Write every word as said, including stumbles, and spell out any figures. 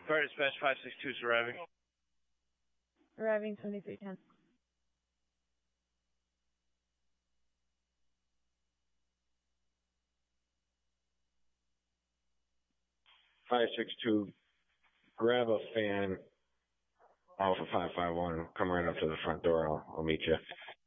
Fire dispatch five six two is arriving. Arriving seventy-three ten. five six two, grab a fan, Alpha five five one, come right up to the front door, I'll, I'll meet you.